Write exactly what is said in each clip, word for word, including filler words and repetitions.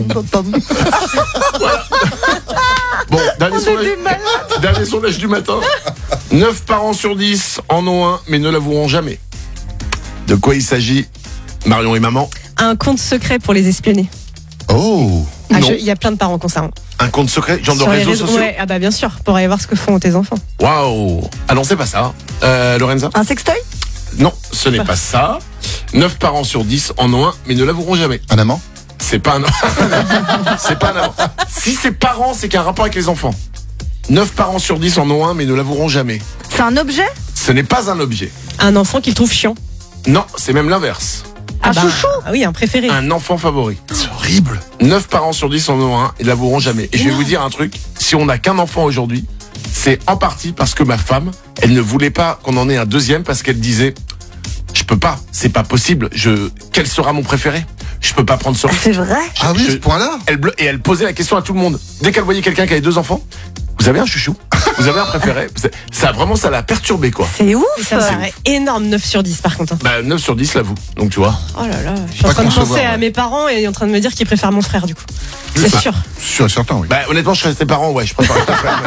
Voilà. Bon, dernier sondage, dernier sondage du matin. neuf parents sur dix en ont un, mais ne l'avoueront jamais. De quoi il s'agit, Marion et maman? Un compte secret pour les espionner. Oh. Ah, Non. je- Il y a plein de parents qui ont ça. hein. Un compte secret, genre de Sur les réseaux sociaux? Ouais, ah bah bien sûr, pour aller voir ce que font tes enfants. Waouh. Ah non, c'est pas ça. Euh, Lorenza? Un sextoy? Non, ce n'est pas ça. neuf parents sur dix en ont un, mais ne l'avoueront jamais. Un amant? C'est pas un c'est pas un amant. Si c'est parents, c'est qu'il y a un rapport avec les enfants. neuf parents sur dix en ont un, mais ne l'avoueront jamais. C'est un objet? Ce n'est pas un objet. Un enfant qu'il trouve chiant. Non, c'est même l'inverse. Un bah, chouchou? Ah oui, un préféré. Un enfant favori. C'est horrible. neuf parents sur dix en ont un, ils l'avoueront jamais. Et je vais vous dire un truc, si on n'a qu'un enfant aujourd'hui, c'est en partie parce que ma femme, elle ne voulait pas qu'on en ait un deuxième parce qu'elle disait, je peux pas, c'est pas possible, je, quel sera mon préféré? Je peux pas prendre ce Ah, c'est vrai? Ah oui, Je- ce point-là. Elle ble- et elle posait la question à tout le monde. Dès qu'elle voyait quelqu'un qui avait deux enfants, vous avez un chouchou? Vous avez un préféré? C'est- Ça vraiment, ça l'a perturbé quoi. C'est ouf! Ça me paraît énorme, neuf sur dix par contre. hein. Bah neuf sur dix l'avoue. Donc tu vois. Oh là là, je suis en Pas train de concevoir, penser à ouais. mes parents et en train de me dire qu'ils préfèrent mon frère du coup. C'est Bah, sûr. Sûr et certain, oui. Bah honnêtement, je serais tes parents, ouais, je préfère ta frère.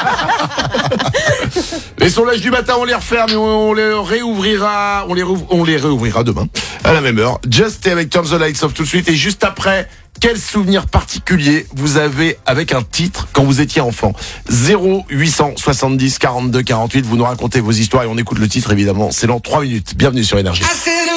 Les sondages du matin, on les referme, mais on les réouvrira, on les, rouv- on les réouvrira demain à la même heure. Just Stay avec Turn the Lights Off tout de suite et juste après. Quel souvenir particulier vous avez avec un titre quand vous étiez enfant? Zéro huit cent soixante-dix quarante-deux quarante-huit. Vous nous racontez vos histoires et on écoute le titre évidemment. C'est dans trois minutes. Bienvenue sur Énergie.